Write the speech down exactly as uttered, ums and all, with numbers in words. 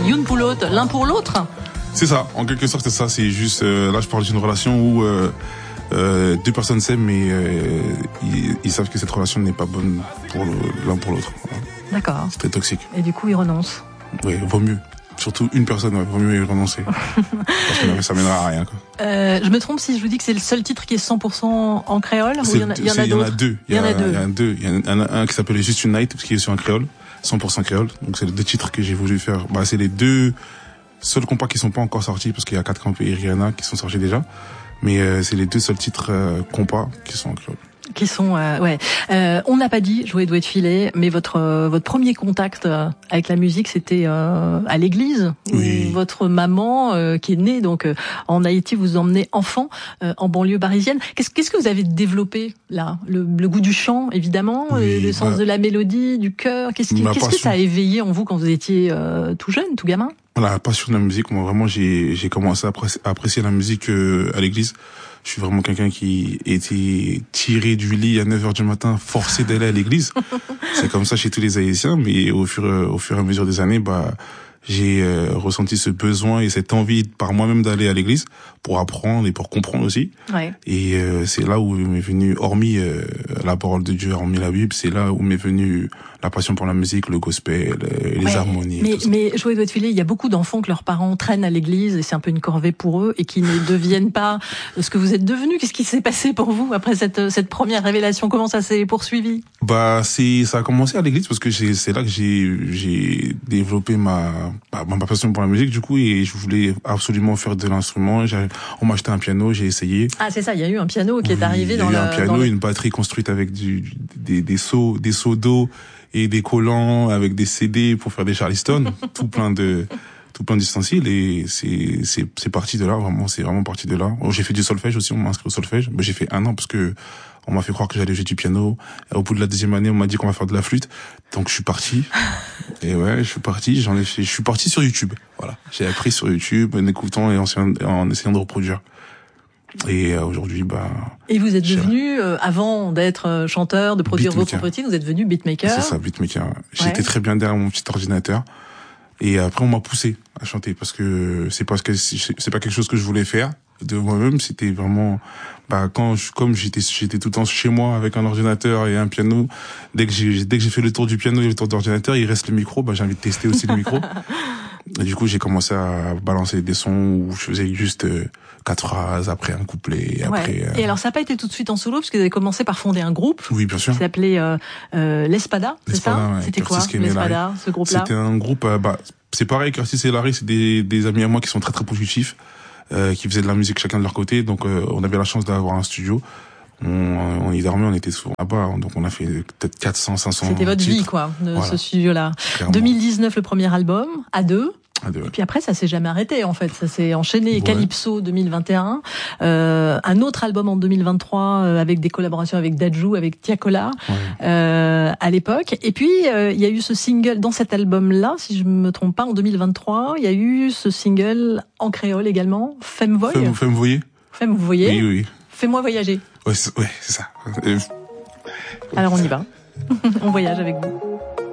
Youn pour l'autre, l'un pour l'autre. C'est ça, en quelque sorte c'est ça, c'est juste, euh, là je parle d'une relation où euh, euh, deux personnes s'aiment mais euh, ils, ils savent que cette relation n'est pas bonne pour le, l'un pour l'autre. Voilà. D'accord. C'est très toxique. Et du coup ils renoncent. Oui, vaut mieux. Surtout une personne, ouais, vaut mieux y renoncer. Parce que ça mènera à rien, quoi. Euh, je me trompe si je vous dis que c'est le seul titre qui est cent pour cent en créole ou il y en a, il y en a Il y en a deux. Il y en a deux. Il y en a deux. Il y en a un qui s'appelle Just Unite, qui est sur un créole, cent pour cent créole. Donc c'est les deux titres que j'ai voulu faire. Bah, c'est les deux seuls compas qui sont pas encore sortis parce qu'il y a quatre Campé et Rihanna qui sont sortis déjà. Mais euh, c'est les deux seuls titres euh, compas qui sont en créole. Qui sont euh, ouais. Euh, on n'a pas dit jouer doigt de filet, mais votre euh, votre premier contact euh, avec la musique c'était euh, à l'église. Oui. Où votre maman euh, qui est née donc euh, en Haïti vous emmenez enfant euh, en banlieue parisienne. Qu'est-ce qu'est-ce que vous avez développé là? Le, le goût du chant évidemment, oui, le, le sens bah, de la mélodie, du cœur. Qu'est-ce qui, qu'est-ce que ça a éveillé en vous quand vous étiez euh, tout jeune, tout gamin? La passion de la musique, moi vraiment j'ai j'ai commencé à apprécier, à apprécier la musique euh, à l'église. Je suis vraiment quelqu'un qui était tiré du lit à neuf heures du matin, forcé d'aller à l'église. C'est comme ça chez tous les Haïtiens, mais au fur au fur et à mesure des années, bah j'ai euh, ressenti ce besoin et cette envie par moi-même d'aller à l'église pour apprendre et pour comprendre aussi. Ouais. Et euh, c'est là où m'est venu, hormis euh, la parole de Dieu, hormis la Bible, c'est là où m'est venue la passion pour la musique, le gospel, euh, les ouais, harmonies. Mais, mais jouer doigt de filet, il y a beaucoup d'enfants que leurs parents traînent à l'église et c'est un peu une corvée pour eux et qui ne deviennent pas ce que vous êtes devenus. Qu'est-ce qui s'est passé pour vous après cette cette première révélation? Comment ça s'est poursuivi? Bah c'est ça a commencé à l'église parce que j'ai, c'est là que j'ai j'ai développé ma bah, ma passion pour la musique du coup et je voulais absolument faire de l'instrument. J'ai, on m'a acheté un piano, j'ai essayé. Ah c'est ça, il y a eu un piano qui oui, est arrivé dans le. Il y a eu le, un piano, le... une batterie construite avec du des des seaux des seaux d'eau et des collants avec des C D pour faire des Charleston, tout plein de tout plein d'ustensiles et c'est c'est c'est parti de là vraiment, c'est vraiment parti de là. J'ai fait du solfège aussi, on m'a inscrit au solfège, mais j'ai fait un an parce que on m'a fait croire que j'allais jouer du piano. Et au bout de la deuxième année, on m'a dit qu'on va faire de la flûte. Donc je suis parti. Et ouais, je suis parti, j'en ai fait, je suis parti sur YouTube. Voilà. J'ai appris sur YouTube en écoutant et en, en essayant de reproduire. Et euh, aujourd'hui, bah. Et vous êtes devenu, euh, avant d'être euh, chanteur, de produire vos propres titres, vous êtes devenu beatmaker. C'est ça, beatmaker. Ouais. J'étais très bien derrière mon petit ordinateur. Et après, on m'a poussé à chanter parce que c'est parce que c'est pas quelque chose que je voulais faire de moi-même. C'était vraiment, bah, quand je, comme j'étais, j'étais tout le temps chez moi avec un ordinateur et un piano. Dès que j'ai, dès que j'ai fait le tour du piano et le tour d'ordinateur, il reste le micro. Bah, j'ai envie de tester aussi le micro. Et du coup, j'ai commencé à balancer des sons où je faisais juste euh, quatre phrases, après un couplet, après... Ouais. Euh... Et alors, ça n'a pas été tout de suite en solo, parce que vous avez commencé par fonder un groupe. Oui, bien sûr. Qui s'appelait euh, euh, L'Espada, c'est ça? Ouais. C'était quoi, L'Espada, ce groupe-là? C'était un groupe... Euh, bah, c'est pareil, Curtis et Larry, c'est des, des amis à moi qui sont très très positifs, euh, qui faisaient de la musique chacun de leur côté, donc euh, on avait la chance d'avoir un studio. On, on y dormait, on était souvent là-bas, donc on a fait peut-être quatre cents, cinq cents C'était votre titres. vie, quoi, de voilà. ce studio-là. Clairement. deux mille dix-neuf, le premier album, à deux. À deux ouais. Et puis après, ça s'est jamais arrêté, en fait. Ça s'est enchaîné. Ouais. Calypso deux mille vingt et un. Euh, un autre album en deux mille vingt-trois, euh, avec des collaborations avec Dadju, avec Tiakola, ouais. euh, à l'époque. Et puis, euh, il y a eu ce single, dans cet album-là, si je me trompe pas, en deux mille vingt-trois, il y a eu ce single en créole également, Femme Voy. Femme, Femme Voyer. Femme Voyer. Oui, oui. Fais-moi voyager. Ouais, c'est, ouais, c'est ça. Euh... Alors on y va. On voyage avec vous.